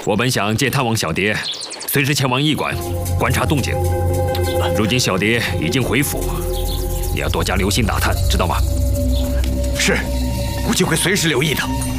我本想借探望小蝶，随时前往驿馆观察动静。如今小蝶已经回府，你要多加留心打探，知道吗？ 是，我就会随时留意的。